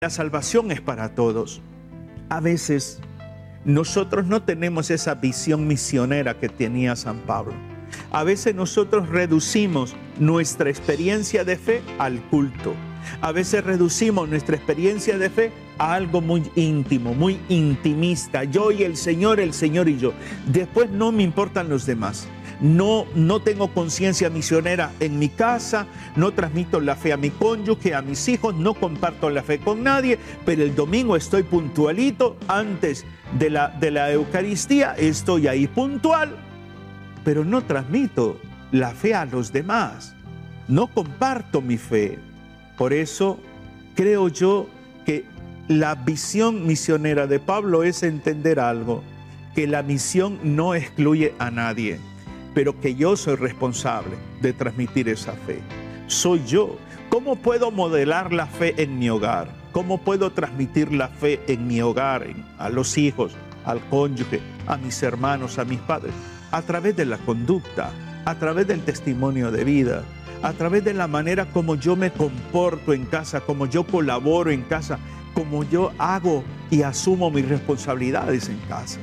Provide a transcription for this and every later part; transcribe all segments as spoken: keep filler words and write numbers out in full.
La salvación es para todos. A veces nosotros no tenemos esa visión misionera que tenía San Pablo. A veces nosotros reducimos nuestra experiencia de fe al culto. A veces reducimos nuestra experiencia de fe a algo muy íntimo, muy intimista. Yo y el Señor, el Señor y yo. Después no me importan los demás. No, no tengo conciencia misionera en mi casa, no transmito la fe a mi cónyuge, a mis hijos, no comparto la fe con nadie, pero el domingo estoy puntualito, antes de la, de la Eucaristía estoy ahí puntual, pero no transmito la fe a los demás, no comparto mi fe. Por eso creo yo que la visión misionera de Pablo es entender algo, que la misión no excluye a nadie, pero que yo soy responsable de transmitir esa fe. Soy yo. ¿Cómo puedo modelar la fe en mi hogar? ¿Cómo puedo transmitir la fe en mi hogar, en, a los hijos, al cónyuge, a mis hermanos, a mis padres? A través de la conducta, a través del testimonio de vida, a través de la manera como yo me comporto en casa, como yo colaboro en casa, como yo hago y asumo mis responsabilidades en casa.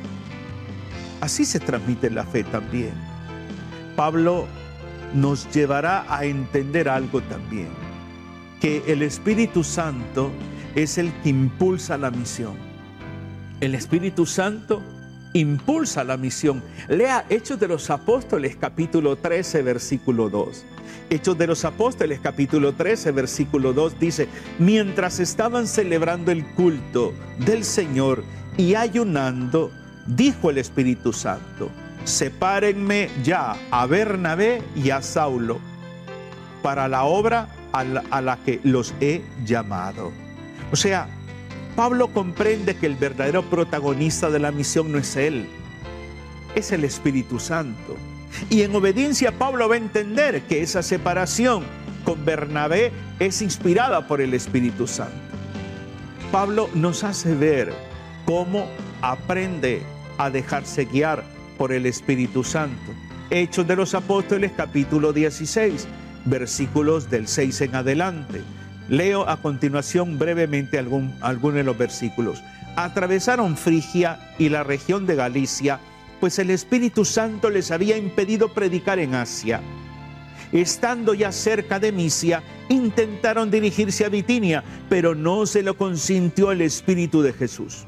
Así se transmite la fe también. Pablo nos llevará a entender algo también, que el Espíritu Santo es el que impulsa la misión. El Espíritu Santo impulsa la misión. Lea Hechos de los Apóstoles, capítulo trece, versículo dos. Hechos de los Apóstoles, capítulo trece, versículo dos, dice: mientras estaban celebrando el culto del Señor y ayunando, dijo el Espíritu Santo: sepárenme ya a Bernabé y a Saulo para la obra a la, a la que los he llamado. O sea, Pablo comprende que el verdadero protagonista de la misión no es él, es el Espíritu Santo. Y en obediencia Pablo va a entender que esa separación con Bernabé es inspirada por el Espíritu Santo. Pablo nos hace ver cómo aprende a dejarse guiar por el Espíritu Santo. Hechos de los Apóstoles, capítulo dieciséis, versículos del seis en adelante. Leo a continuación brevemente algún, algunos de los versículos. Atravesaron Frigia y la región de Galicia, pues el Espíritu Santo les había impedido predicar en Asia. Estando ya cerca de Misia, intentaron dirigirse a Bitinia, pero no se lo consintió el Espíritu de Jesús.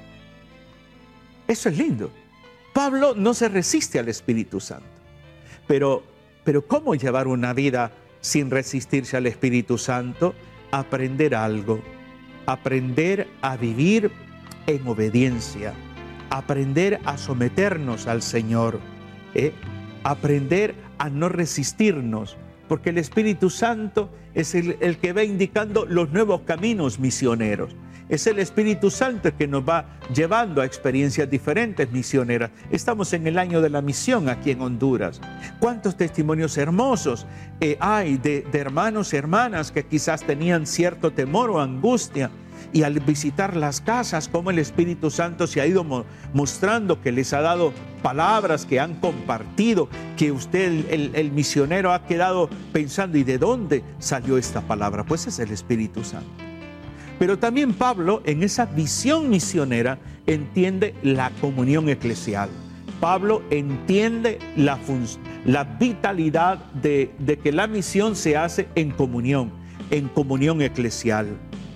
Eso es lindo. Pablo no se resiste al Espíritu Santo. Pero, pero ¿cómo llevar una vida sin resistirse al Espíritu Santo? Aprender algo. Aprender a vivir en obediencia. Aprender a someternos al Señor. ¿eh? Aprender a no resistirnos. Porque el Espíritu Santo es el, el que va indicando los nuevos caminos misioneros. Es el Espíritu Santo el que nos va llevando a experiencias diferentes misioneras. Estamos en el año de la misión aquí en Honduras. ¿Cuántos testimonios hermosos eh, hay de, de hermanos y hermanas que quizás tenían cierto temor o angustia? Y al visitar las casas, cómo el Espíritu Santo se ha ido mo- mostrando, que les ha dado palabras que han compartido, que usted, el, el, el misionero, ha quedado pensando: ¿y de dónde salió esta palabra? Pues es el Espíritu Santo. Pero también Pablo, en esa visión misionera, entiende la comunión eclesial. Pablo entiende la, la vitalidad de, de que la misión se hace en comunión, en comunión eclesial.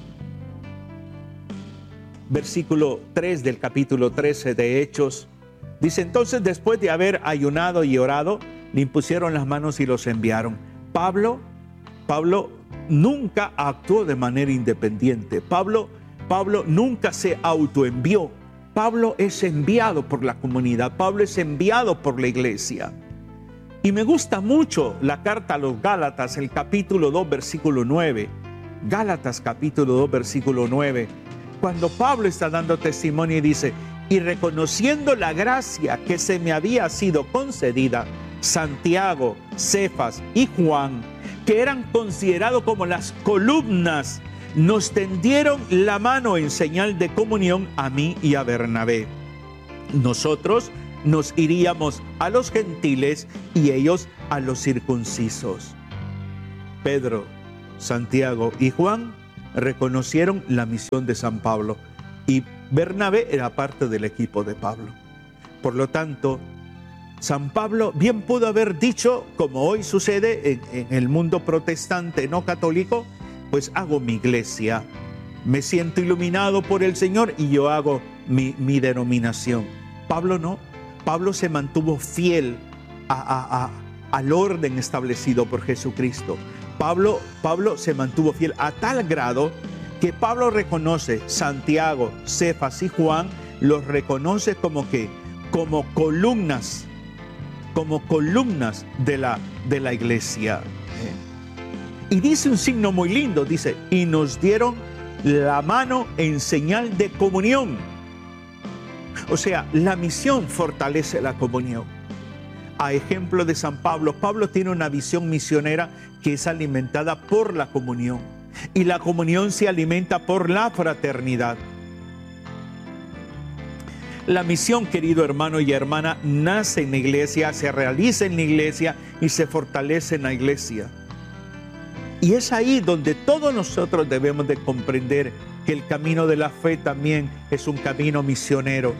Versículo tres del capítulo trece de Hechos, dice: entonces, después de haber ayunado y orado, le impusieron las manos y los enviaron. Pablo, Pablo nunca actuó de manera independiente. Pablo, Pablo nunca se autoenvió. Pablo es enviado por la comunidad. Pablo es enviado por la iglesia. Y me gusta mucho la carta a los Gálatas, el capítulo dos, versículo nueve. Gálatas capítulo dos, versículo nueve. Cuando Pablo está dando testimonio y dice: y reconociendo la gracia que se me había sido concedida, Santiago, Cefas y Juan, que eran considerados como las columnas, nos tendieron la mano en señal de comunión a mí y a Bernabé. Nosotros nos iríamos a los gentiles y ellos a los circuncisos. Pedro, Santiago y Juan reconocieron la misión de San Pablo y Bernabé era parte del equipo de Pablo. Por lo tanto, San Pablo bien pudo haber dicho, como hoy sucede en, en el mundo protestante no católico, pues hago mi iglesia, me siento iluminado por el Señor y yo hago mi, mi denominación. Pablo no, Pablo se mantuvo fiel a, a, a, al orden establecido por Jesucristo. Pablo, Pablo se mantuvo fiel a tal grado que Pablo reconoce Santiago, Cefas y Juan, los reconoce como que, como columnas, como columnas de la, de la iglesia. Y dice un signo muy lindo, dice, y nos dieron la mano en señal de comunión. O sea, la misión fortalece la comunión. A ejemplo de San Pablo, Pablo tiene una visión misionera que es alimentada por la comunión. Y la comunión se alimenta por la fraternidad. La misión, querido hermano y hermana, nace en la iglesia, se realiza en la iglesia y se fortalece en la iglesia. Y es ahí donde todos nosotros debemos de comprender que el camino de la fe también es un camino misionero.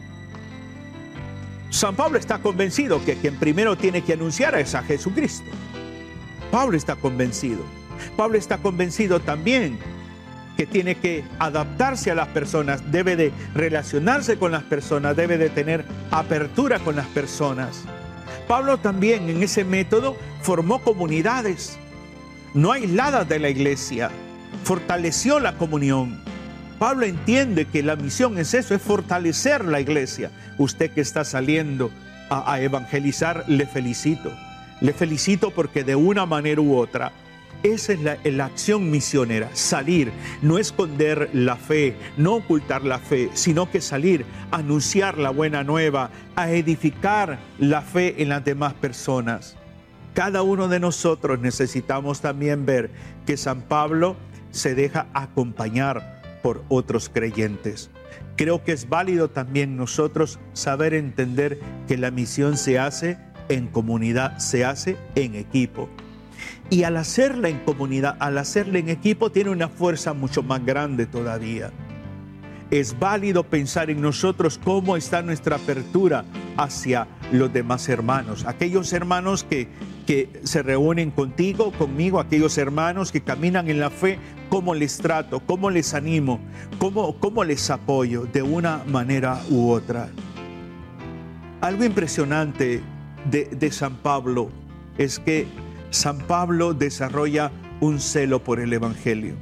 San Pablo está convencido que quien primero tiene que anunciar es a Jesucristo. Pablo está convencido. Pablo está convencido también que tiene que adaptarse a las personas, debe de relacionarse con las personas, debe de tener apertura con las personas. Pablo también en ese método formó comunidades no aisladas de la iglesia, fortaleció la comunión. Pablo entiende que la misión es eso, es fortalecer la iglesia. Usted que está saliendo a, a evangelizar, le felicito. Le felicito porque de una manera u otra, esa es la, la acción misionera, salir, no esconder la fe, no ocultar la fe, sino que salir, anunciar la buena nueva, a edificar la fe en las demás personas. Cada uno de nosotros necesitamos también ver que San Pablo se deja acompañar por otros creyentes. Creo que es válido también nosotros saber entender que la misión se hace en comunidad, se hace en equipo. Y al hacerla en comunidad, al hacerla en equipo, tiene una fuerza mucho más grande todavía. Es válido pensar en nosotros cómo está nuestra apertura hacia los demás hermanos. Aquellos hermanos que, que se reúnen contigo, conmigo, aquellos hermanos que caminan en la fe, cómo les trato, cómo les animo, cómo, cómo les apoyo de una manera u otra. Algo impresionante de, de San Pablo es que San Pablo desarrolla un celo por el Evangelio.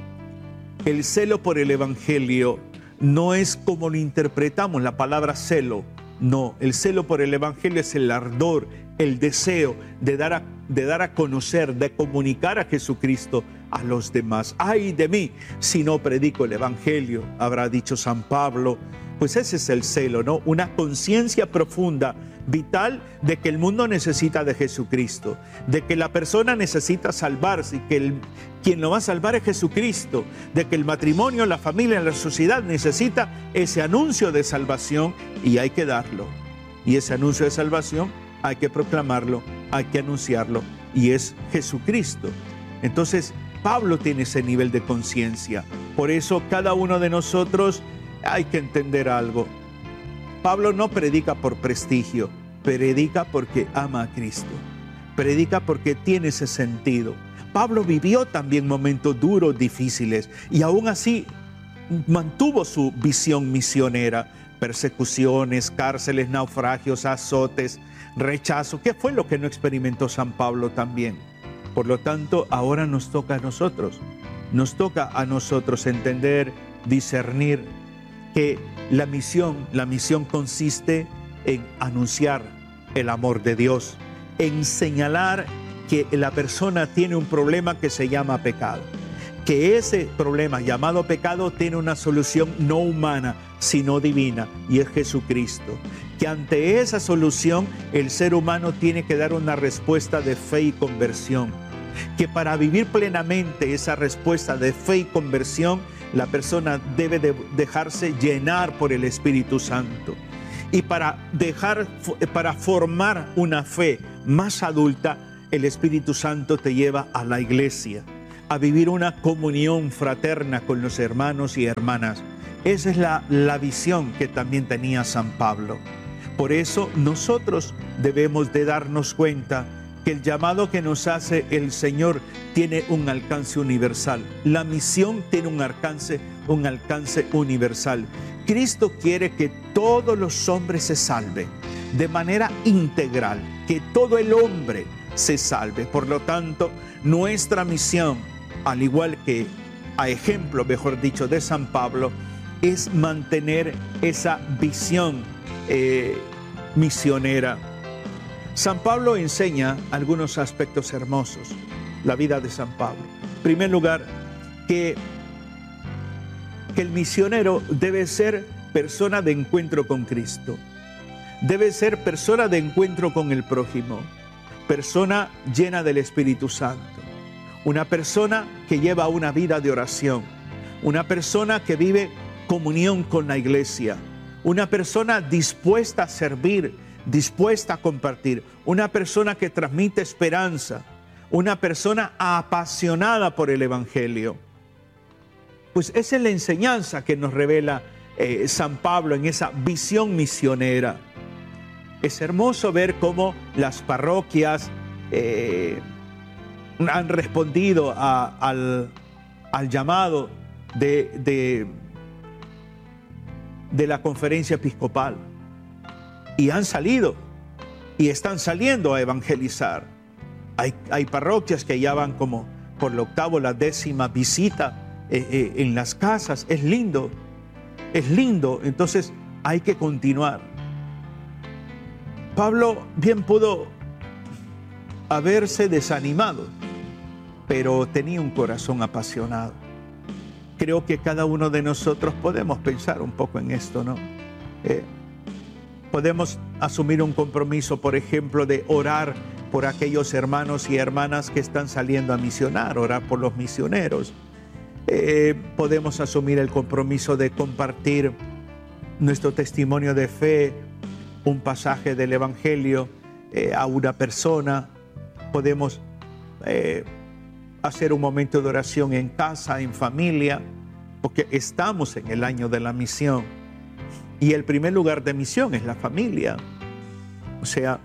El celo por el Evangelio no es como lo interpretamos la palabra celo. No, el celo por el Evangelio es el ardor, el deseo de dar a, de dar a conocer, de comunicar a Jesucristo a los demás. ¡Ay de mí si no predico el Evangelio!, habrá dicho San Pablo. Pues ese es el celo, ¿no? Una conciencia profunda, vital, de que el mundo necesita de Jesucristo, de que la persona necesita salvarse y que el, quien lo va a salvar es Jesucristo, de que el matrimonio, la familia, la sociedad necesita ese anuncio de salvación y hay que darlo. Y ese anuncio de salvación hay que proclamarlo, hay que anunciarlo y es Jesucristo. Entonces, Pablo tiene ese nivel de conciencia. Por eso cada uno de nosotros hay que entender algo. Pablo no predica por prestigio, predica porque ama a Cristo. Predica porque tiene ese sentido. Pablo vivió también momentos duros, difíciles, y aún así mantuvo su visión misionera. Persecuciones, cárceles, naufragios, azotes, rechazo. ¿Qué fue lo que no experimentó San Pablo también? Por lo tanto, ahora nos toca a nosotros. Nos toca a nosotros entender, discernir que la misión, la misión consiste en anunciar el amor de Dios, en señalar que la persona tiene un problema que se llama pecado, que ese problema llamado pecado tiene una solución no humana, sino divina, y es Jesucristo, que ante esa solución el ser humano tiene que dar una respuesta de fe y conversión, que para vivir plenamente esa respuesta de fe y conversión, la persona debe de dejarse llenar por el Espíritu Santo. Y para dejar, para formar una fe más adulta, el Espíritu Santo te lleva a la iglesia. a vivir una comunión fraterna con los hermanos y hermanas. Esa es la, la visión que también tenía San Pablo. Por eso nosotros debemos de darnos cuenta que el llamado que nos hace el Señor tiene un alcance universal. La misión tiene un alcance, un alcance universal. Cristo quiere que todos los hombres se salven de manera integral, que todo el hombre se salve. Por lo tanto, nuestra misión, al igual que a ejemplo, mejor dicho, de San Pablo, es mantener esa visión eh, misionera. San Pablo enseña algunos aspectos hermosos, la vida de San Pablo. En primer lugar, que, que el misionero debe ser persona de encuentro con Cristo. Debe ser persona de encuentro con el prójimo, persona llena del Espíritu Santo, una persona que lleva una vida de oración, una persona que vive comunión con la iglesia, una persona dispuesta a servir, dispuesta a compartir, una persona que transmite esperanza, una persona apasionada por el Evangelio. Pues esa es la enseñanza que nos revela eh, San Pablo en esa visión misionera. Es hermoso ver cómo las parroquias eh, han respondido a, al, al llamado de, de, de la conferencia episcopal y han salido y están saliendo a evangelizar. Hay, hay parroquias que ya van como por la octava o la décima visita eh, eh, en las casas. Es lindo, es lindo, entonces hay que continuar. Pablo bien pudo haberse desanimado, pero tenía un corazón apasionado. Creo que cada uno de nosotros podemos pensar un poco en esto, ¿no? Eh, podemos asumir un compromiso, por ejemplo, de orar por aquellos hermanos y hermanas que están saliendo a misionar, orar por los misioneros. Eh, podemos asumir el compromiso de compartir nuestro testimonio de fe, un pasaje del Evangelio eh, a una persona. Podemos eh, hacer un momento de oración en casa, en familia, porque estamos en el año de la misión. Y el primer lugar de misión es la familia. O sea,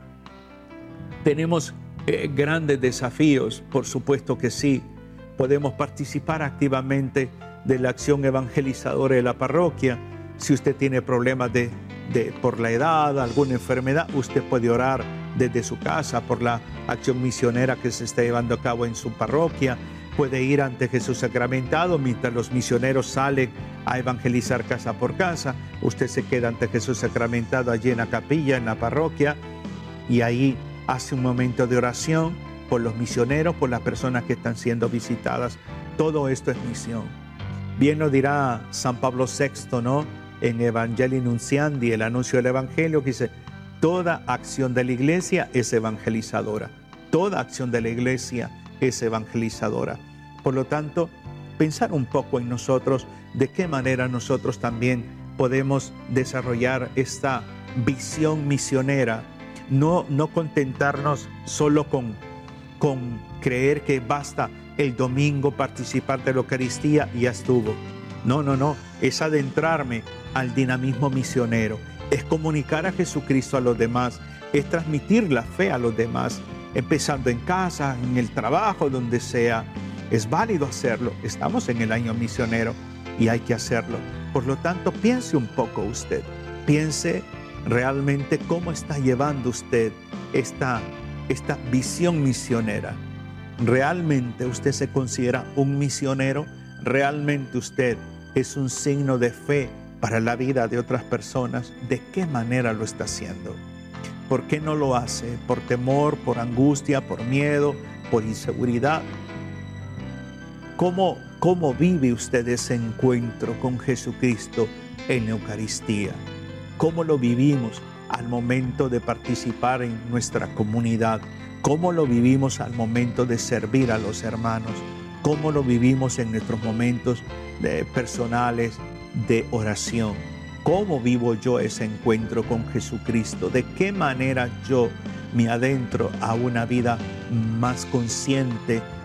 tenemos eh, grandes desafíos, por supuesto que sí. Podemos participar activamente de la acción evangelizadora de la parroquia. Si usted tiene problemas de De, por la edad, alguna enfermedad, usted puede orar desde su casa por la acción misionera que se está llevando a cabo en su parroquia. Puede ir ante Jesús sacramentado mientras los misioneros salen a evangelizar casa por casa. Usted se queda ante Jesús sacramentado allí en la capilla, en la parroquia, y ahí hace un momento de oración por los misioneros, por las personas que están siendo visitadas. Todo esto es misión. Bien lo dirá San Pablo sexto, ¿no? En Evangelii Nunciandi, el anuncio del Evangelio, que dice: toda acción de la iglesia es evangelizadora. Toda acción de la iglesia es evangelizadora. Por lo tanto, pensar un poco en nosotros, de qué manera nosotros también podemos desarrollar esta visión misionera. No, no contentarnos solo con, con creer que basta el domingo participar de la Eucaristía y ya estuvo. No, no, no, es adentrarme al dinamismo misionero, es comunicar a Jesucristo a los demás, es transmitir la fe a los demás, empezando en casa, en el trabajo, donde sea. Es válido hacerlo, estamos en el año misionero y hay que hacerlo. Por lo tanto, piense un poco usted, piense realmente cómo está llevando usted esta, esta visión misionera. ¿Realmente usted se considera un misionero? ¿Realmente usted es un signo de fe para la vida de otras personas? ¿De qué manera lo está haciendo? ¿Por qué no lo hace? ¿Por temor, por angustia, por miedo, por inseguridad? ¿Cómo, cómo vive usted ese encuentro con Jesucristo en la Eucaristía? ¿Cómo lo vivimos al momento de participar en nuestra comunidad? ¿Cómo lo vivimos al momento de servir a los hermanos? ¿Cómo lo vivimos en nuestros momentos de personales de oración? ¿Cómo vivo yo ese encuentro con Jesucristo? ¿De qué manera yo me adentro a una vida más consciente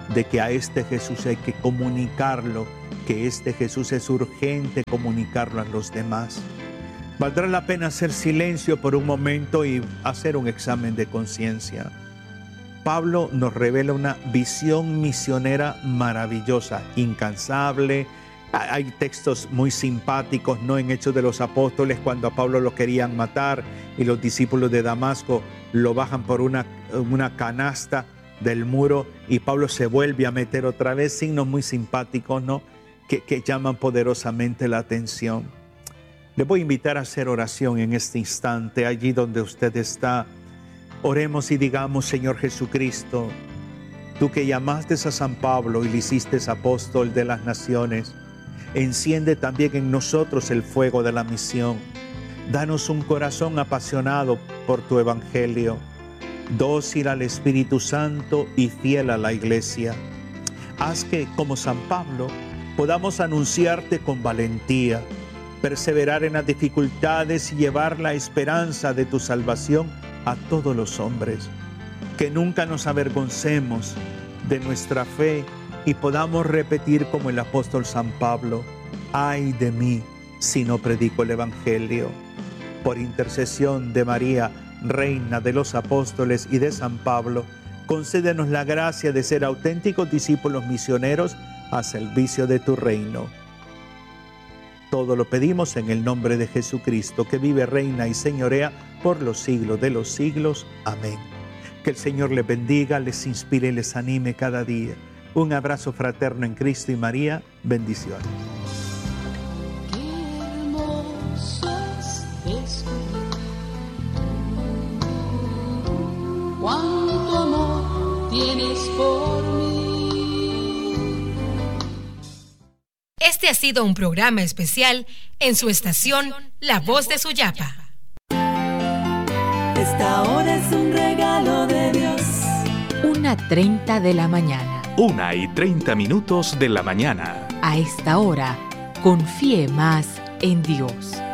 de que a este Jesús hay que comunicarlo, que este Jesús es urgente comunicarlo a los demás. Valdrá la pena hacer silencio por un momento y hacer un examen de conciencia. Pablo nos revela una visión misionera maravillosa, incansable. Hay textos muy simpáticos, ¿no? En Hechos de los Apóstoles, cuando a Pablo lo querían matar y los discípulos de Damasco lo bajan por una, una canasta del muro y Pablo se vuelve a meter otra vez. Signos muy simpáticos, ¿no? Que, que llaman poderosamente la atención. Le voy a invitar a hacer oración en este instante, allí donde usted está. Oremos y digamos: Señor Jesucristo, tú que llamaste a San Pablo y le hiciste apóstol de las naciones, enciende también en nosotros el fuego de la misión. Danos un corazón apasionado por tu evangelio, dócil al Espíritu Santo y fiel a la Iglesia. Haz que, como San Pablo, podamos anunciarte con valentía, perseverar en las dificultades y llevar la esperanza de tu salvación a todos los hombres. Que nunca nos avergoncemos de nuestra fe y podamos repetir como el apóstol San Pablo: ay de mí si no predico el Evangelio. Por intercesión de María, Reina de los Apóstoles, y de San Pablo, concédenos la gracia de ser auténticos discípulos misioneros a servicio de tu reino. Todo lo pedimos en el nombre de Jesucristo, que vive, reina y señorea por los siglos de los siglos. Amén. Que el Señor les bendiga, les inspire y les anime cada día. Un abrazo fraterno en Cristo y María. Bendiciones. Qué hermoso es descubrir cuánto amor tienes por mí. Este ha sido un programa especial en su estación La Voz de Suyapa. Esta hora es un regalo de Dios. Una treinta de la mañana. Una y treinta minutos de la mañana. A esta hora, confíe más en Dios.